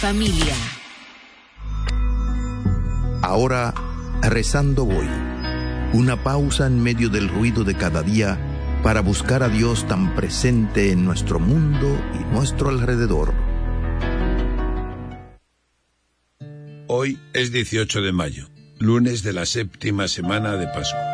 Familia. Ahora, rezando voy. Una pausa en medio del ruido de cada día para buscar a Dios tan presente en nuestro mundo y nuestro alrededor. Hoy es 18 de mayo, lunes de la 7ª semana de Pascua.